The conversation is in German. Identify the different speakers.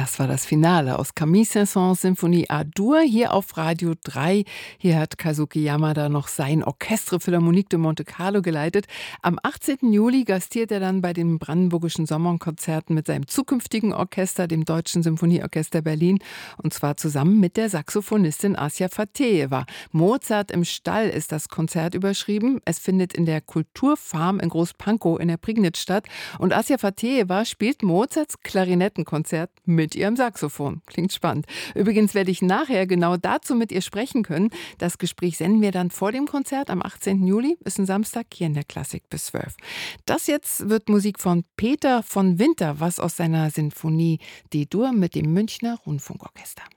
Speaker 1: Das war das Finale aus Camille Saint-Saëns Symphonie A-Dur hier auf Radio 3. Hier hat Kazuki Yamada noch sein Orchestre Philharmonique de Monte Carlo geleitet. Am 18. Juli gastiert er dann bei den Brandenburgischen Sommerkonzerten mit seinem zukünftigen Orchester, dem Deutschen Symphonieorchester Berlin, und zwar zusammen mit der Saxophonistin Asja Fatejeva. Mozart im Stall ist das Konzert überschrieben. Es findet in der Kulturfarm in Großpankow in der Prignitz statt und Asja Fatejeva spielt Mozarts Klarinettenkonzert mit ihrem Saxophon. Klingt spannend. Übrigens werde ich nachher genau dazu mit ihr sprechen können. Das Gespräch senden wir dann vor dem Konzert am 18. Juli. Ist ein Samstag hier in der Klassik bis 12. Das jetzt wird Musik von Peter von Winter, was aus seiner Sinfonie D-Dur mit dem Münchner Rundfunkorchester.